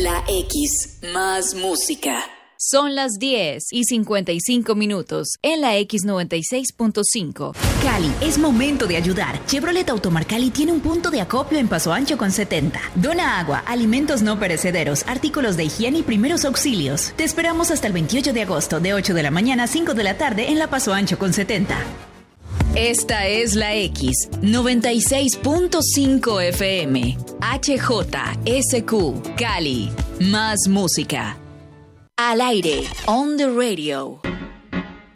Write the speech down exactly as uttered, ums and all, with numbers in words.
La X, más música. Son las diez y cincuenta y cinco minutos en la X noventa y seis punto cinco. Cali, es momento de ayudar. Chevrolet Automar Cali tiene un punto de acopio en Paso Ancho con setenta. Dona agua, alimentos no perecederos, artículos de higiene y primeros auxilios. Te esperamos hasta el veintiocho de agosto, de ocho de la mañana a cinco de la tarde en la Paso Ancho con setenta. Esta es la X noventa y seis punto cinco F M. H J S Q, Cali. Más música. Al aire, on the radio.